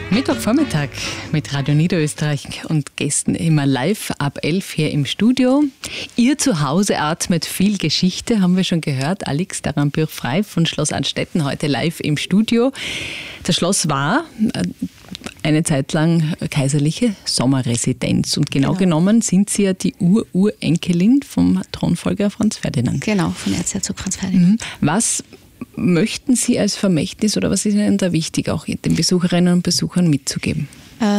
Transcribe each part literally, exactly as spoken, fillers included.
Mittwochvormittag mit Radio Niederösterreich und Gästen immer live ab elf hier im Studio. Ihr Zuhause atmet viel Geschichte, haben wir schon gehört. Alix Darambühr-Frei von Schloss Arnstetten heute live im Studio. Das Schloss war eine Zeit lang kaiserliche Sommerresidenz und genau, genau. genommen sind Sie ja die Ur-Urenkelin vom Thronfolger Franz Ferdinand. Genau, von Erzherzog Franz Ferdinand. Was möchten Sie als Vermächtnis oder was ist Ihnen da wichtig, auch den Besucherinnen und Besuchern mitzugeben?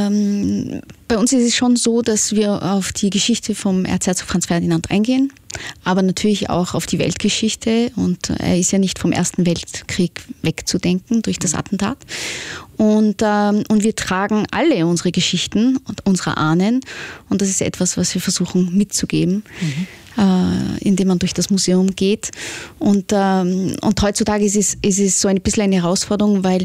Ähm, bei uns ist es schon so, dass wir auf die Geschichte vom Erzherzog Franz Ferdinand eingehen, aber natürlich auch auf die Weltgeschichte, und er ist ja nicht vom Ersten Weltkrieg wegzudenken durch das Attentat. Und, ähm, und wir tragen alle unsere Geschichten und unsere Ahnen, und das ist etwas, was wir versuchen mitzugeben. Mhm. Indem man durch das Museum geht. Und, ähm, und heutzutage ist es, ist es so ein bisschen eine Herausforderung, weil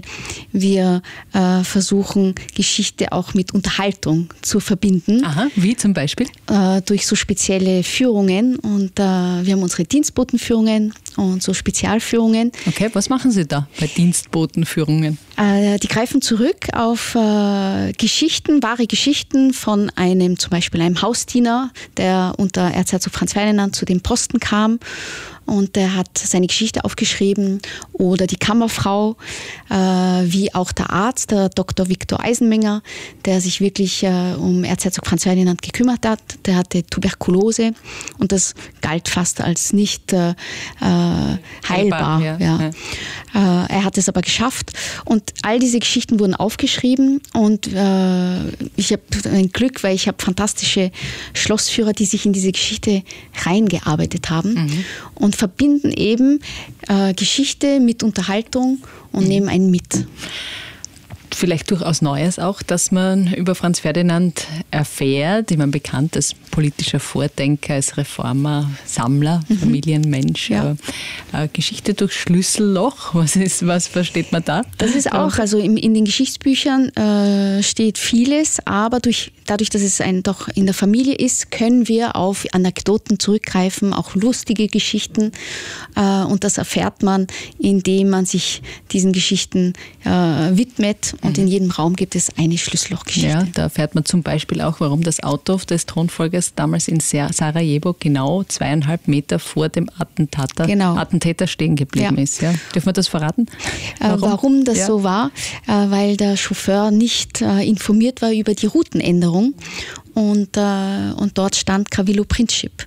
wir äh, versuchen, Geschichte auch mit Unterhaltung zu verbinden. Aha, wie zum Beispiel? Äh, durch so spezielle Führungen. Und äh, wir haben unsere Dienstbotenführungen und so Spezialführungen. Okay, was machen Sie da bei Dienstbotenführungen? Äh, die greifen zurück auf äh, Geschichten, wahre Geschichten von einem, zum Beispiel einem Hausdiener, der unter Erzherzog Franz Ferdinand zu dem Posten kam, und der hat seine Geschichte aufgeschrieben, oder die Kammerfrau, äh, wie auch der Arzt, der Doktor Viktor Eisenmenger, der sich wirklich äh, um Erzherzog Franz Ferdinand gekümmert hat. Der hatte Tuberkulose und das galt fast als nicht äh, heilbar. heilbar ja. Ja. Ja. Äh, er hat es aber geschafft, und all diese Geschichten wurden aufgeschrieben, und äh, ich habe ein Glück, weil ich habe fantastische Schlossführer, die sich in diese Geschichte reingearbeitet haben. Mhm. Und verbinden eben äh, Geschichte mit Unterhaltung und mhm. nehmen einen mit. Vielleicht durchaus Neues auch, dass man über Franz Ferdinand erfährt, ich meine, bekannt als politischer Vordenker, als Reformer, Sammler, mhm. Familienmensch. Ja. Äh, Geschichte durch Schlüsselloch, was ist, was versteht man da? Das ist auch, also in, in den Geschichtsbüchern äh, steht vieles, aber durch, dadurch, dass es ein, doch in der Familie ist, können wir auf Anekdoten zurückgreifen, auch lustige Geschichten, äh, und das erfährt man, indem man sich diesen Geschichten äh, widmet. Und in jedem Raum gibt es eine Schlüssellochgeschichte. Ja, da erfährt man zum Beispiel auch, warum das Auto des Thronfolgers damals in Sarajevo genau zweieinhalb Meter vor dem Attentäter, genau. Attentäter stehen geblieben ja. ist. Ja. Dürfen wir das verraten? Warum, äh, warum das ja. so war? Äh, weil der Chauffeur nicht äh, informiert war über die Routenänderung, und, äh, und dort stand Cavillo Princip.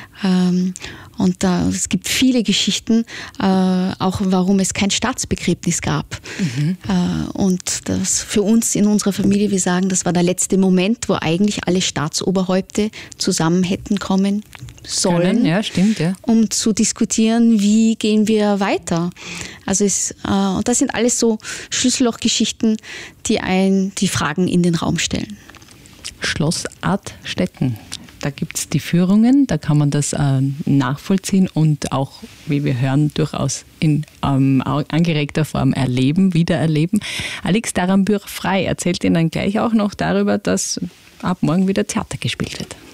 Ähm, Und äh, es gibt viele Geschichten, äh, auch warum es kein Staatsbegräbnis gab. Mhm. Äh, und das für uns in unserer Familie, wir sagen, das war der letzte Moment, wo eigentlich alle Staatsoberhäupter zusammen hätten kommen sollen, Können. Ja, stimmt, ja. um zu diskutieren, wie gehen wir weiter. Also es, äh, und das sind alles so Schlüssellochgeschichten, die ein, die Fragen in den Raum stellen. Schloss Arnstetten. Da gibt es die Führungen, da kann man das äh, nachvollziehen und auch, wie wir hören, durchaus in ähm, angeregter Form erleben, wiedererleben. Alix Darambühr-Frei erzählt Ihnen gleich auch noch darüber, dass ab morgen wieder Theater gespielt wird.